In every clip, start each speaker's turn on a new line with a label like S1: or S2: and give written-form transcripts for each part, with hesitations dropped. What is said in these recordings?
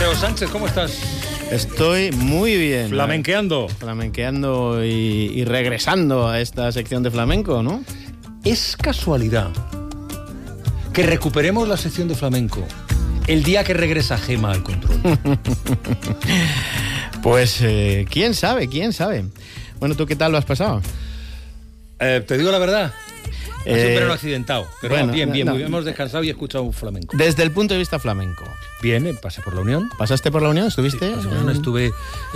S1: Mateo Sánchez, ¿cómo estás?
S2: Estoy muy bien.
S1: Flamenqueando.
S2: Flamenqueando y regresando a esta sección de flamenco, ¿no?
S1: Es casualidad que recuperemos la sección de flamenco el día que regresa Gema al control.
S2: Pues quién sabe. Bueno, ¿tú qué tal lo has pasado?
S1: Te digo la verdad. Ha sido un verano accidentado, pero bueno, bien.
S2: No.
S1: Hemos descansado y escuchado un flamenco.
S2: Desde el punto de vista flamenco.
S1: Bien, pasé por la Unión.
S2: ¿Pasaste por la Unión? ¿Estuviste?
S1: Sí, estuve,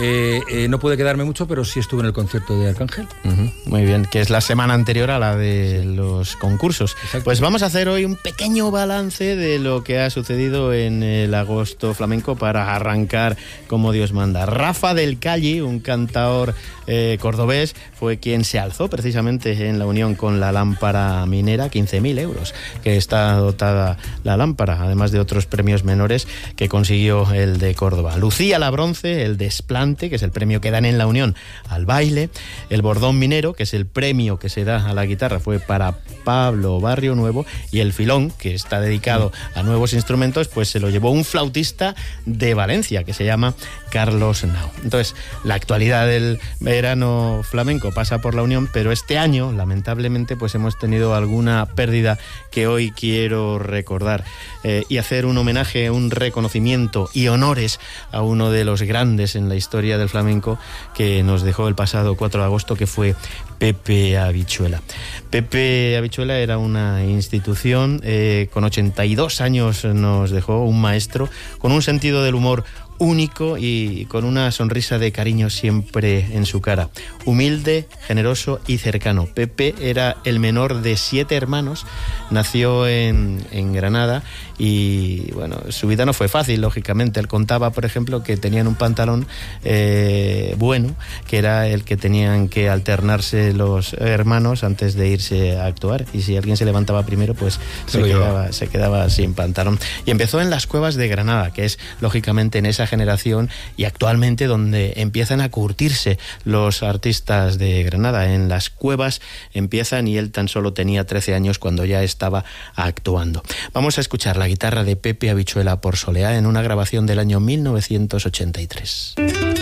S1: no pude quedarme mucho, pero sí estuve en el concierto de Arcángel.
S2: Muy bien, que es la semana anterior a la de los concursos.
S1: Exacto.
S2: Pues vamos a hacer hoy un pequeño balance de lo que ha sucedido en el agosto flamenco para arrancar como Dios manda. Rafa del Calli, un cantaor cordobés, fue quien se alzó precisamente en la Unión con la lámpara minera, 15.000 euros, que está dotada la lámpara, además de otros premios menores que consiguió el de Córdoba. Lucía la bronce, el desplante, que es el premio que dan en la Unión al baile. El bordón minero, que es el premio que se da a la guitarra, fue para Pablo Barrio Nuevo. Y el filón, que está dedicado a nuevos instrumentos, pues se lo llevó un flautista de Valencia, que se llama Carlos Nao. Entonces, la actualidad del verano flamenco pasa por la Unión, pero este año, lamentablemente, pues hemos tenido alguna pérdida que hoy quiero recordar y hacer un homenaje, un reconocimiento y honores a uno de los grandes en la historia del flamenco que nos dejó el pasado 4 de agosto, que fue Pepe Habichuela. Pepe Habichuela era una institución, con 82 años nos dejó, un maestro con un sentido del humor único y con una sonrisa de cariño siempre en su cara. Humilde, generoso y cercano. Pepe era el menor de 7 hermanos, nació en Granada y bueno, su vida no fue fácil, lógicamente. Él contaba, por ejemplo, que tenían un pantalón bueno, que era el que tenían que alternarse los hermanos antes de irse a actuar, y si alguien se levantaba primero, pues se quedaba sin pantalón. Y empezó en las cuevas de Granada, que es lógicamente en esa generación y actualmente donde empiezan a curtirse los artistas de Granada. En las cuevas empiezan, y él tan solo tenía 13 años cuando ya estaba actuando. Vamos a escuchar la guitarra de Pepe Habichuela por Soleá en una grabación del año 1983.